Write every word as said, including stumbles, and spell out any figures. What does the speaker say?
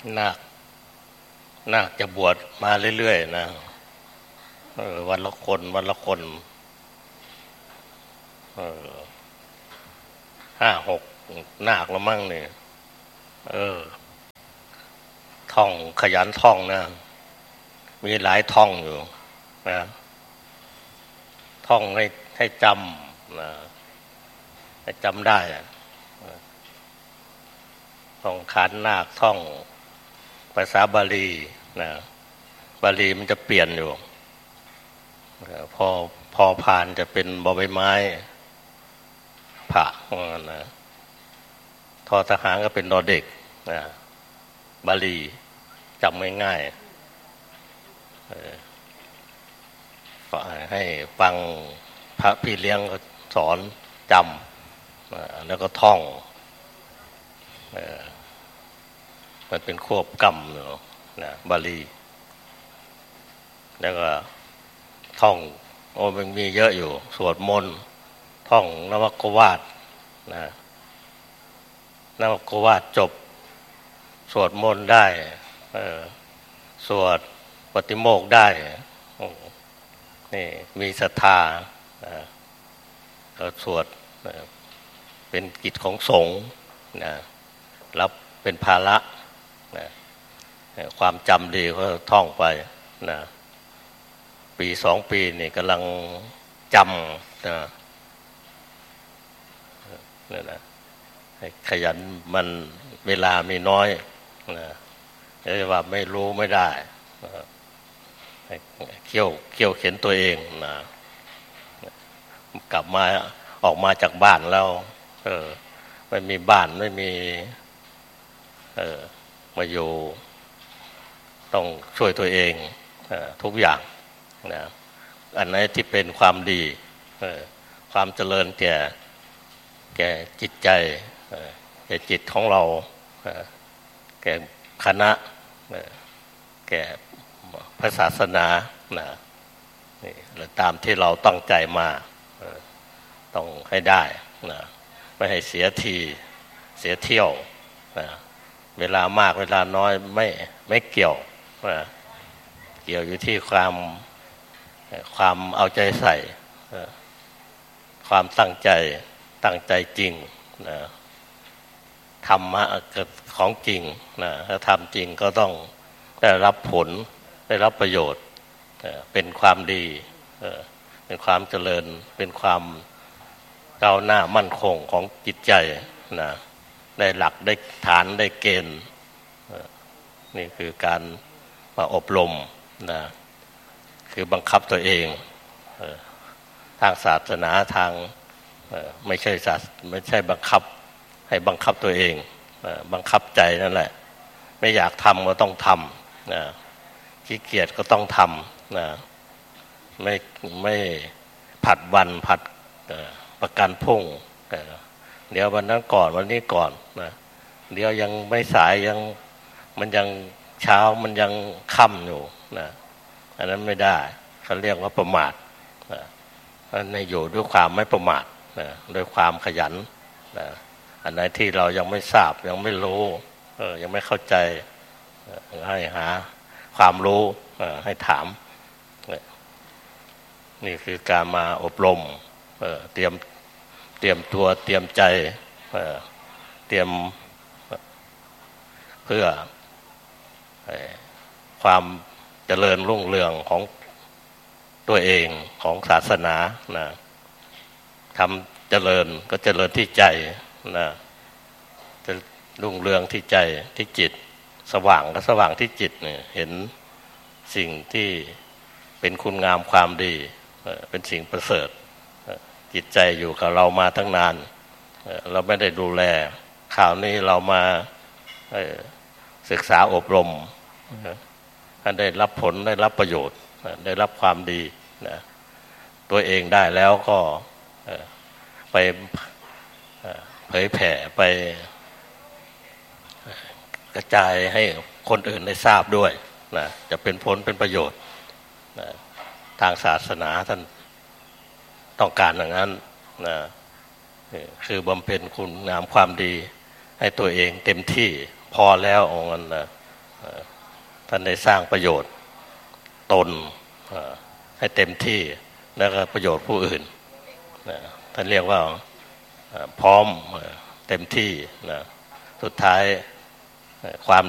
นาคนาคจะบวชมาเรื่อยๆนะเออวันละคนวันละคนเออห้าหกนาคละมั่งเนี่ยเออท่องขยันท่องนะมีหลายท่องอยู่นะท่องให้ให้จำนะให้จำได้ท่องขันนาคท่องภาษาบาลีนะบาลีมันจะเปลี่ยนอยู่พอพอผ่านจะเป็นบอใบไม้ผ่านะทอทหารก็เป็นดอเด็กนะบาลีจำง่ายๆให้ฟังพระพี่เลี้ยงก็สอนจำแล้วก็ท่องมันเป็นควบกรรมนะบาลีแล้วก็ท่องโอ้มันมีเยอะอยู่สวดมนต์ท่องนวโกวาทนะนวโกวาทจบสวดมนต์ได้สวดปฏิโมกข์ได้นี่มีศรัทธาก็สวดเป็นกิจของสงฆ์นะรับเป็นภาระนะความจำดีก็ท่องไปนะปีสองปีนี่กำลังจำนะนี่นะขยันมันเวลามีน้อยนะเรียกว่าไม่รู้ไม่ได้เขี่ยวเขี่ยวเข็นตัวเองนะกลับมาออกมาจากบ้านแล้วเออไม่มีบ้านไม่มีเออมาอยู่ต้องช่วยตัวเองเออทุกอย่างนะอันไหนที่เป็นความดีเออความเจริญแก่แก่จิตใจเออแก่จิตของเราเออแก่คณะเออแก่พระศาสนานะนี่ตามที่เราตั้งใจมาเออต้องให้ได้นะไม่ให้เสียทีเสียเที่ยวนะเวลามากเวลาน้อยไม่ไม่เกี่ยวนะเกี่ยวอยู่ที่ความความเอาใจใส่ความตั้งใจตั้งใจจริงนะธรรมะของจริงนะถ้าทำจริงก็ต้องได้รับผลได้รับประโยชน์เป็นความดีเป็นความเจริญเป็นความก้าวหน้ามั่นคงของจิตใจนะได้หลักได้ฐานได้เกณฑ์นี่คือการมาอบรมนะคือบังคับตัวเองทางศาสนาทางไม่ใช่ศาสไม่ใช่บังคับให้บังคับตัวเองบังคับใจนั่นแหละไม่อยากทำก็ต้องทำนะขี้เกียจก็ต้องทำนะไม่ไม่ผัดวันผัดประกันพรุ่งเดี๋ยววันนั้นก่อนวันนี้ก่อนนะเดี๋ยวยังไม่สายยังมันยังเช้ามันยังค่ำอยู่นะอันนั้นไม่ได้เขาเรียกว่าประมาทนะในอยู่ด้วยความไม่ประมาทนะด้วยความขยันนะอันไหนที่เรายังไม่ทราบยังไม่รู้เออยังไม่เข้าใจให้หาความรู้ให้ถามนี่คือการมาอบรมเออเตรียมเตรียมตัวเตรียมใจเออเตรียมเพื่อความเจริญรุ่งเรืองของตัวเองของศาสนานะทำเจริญก็เจริญที่ใจนะจะรุ่งเรืองที่ใจที่จิตสว่างก็สว่างที่จิตเนี่ยเห็นสิ่งที่เป็นคุณงามความดีเป็นสิ่งประเสริฐจิตใจอยู่กับเรามาตั้งนานเราไม่ได้ดูแลข่าวนี้เรามาศึกษาอบรมได้รับผลได้รับประโยชน์ได้รับความดีนะตัวเองได้แล้วก็ไปเผยแผ่ไปกระจายให้คนอื่นได้ทราบด้วยนะจะเป็นผลเป็นประโยชน์นะทางศาสนาท่านต้องการอย่างนั้นนะคือบำเพ็ญคุณงามความดีให้ตัวเองเต็มที่พอแล้วองค์นั้นนะท่านได้สร้างประโยชน์ตนให้เต็มที่แล้วก็ประโยชน์ผู้อื่นท่านเรียกว่าพร้อมเต็มที่นะสุดท้ายความ